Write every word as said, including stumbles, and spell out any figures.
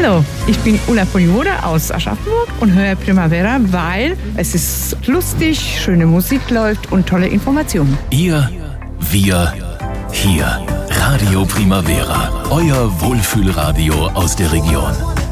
Hallo, ich bin Ulla Polimoda aus Aschaffenburg und höre Primavera, weil es ist lustig, schöne Musik läuft und tolle Informationen. Ihr, wir, hier. Radio Primavera, euer Wohlfühlradio aus der Region.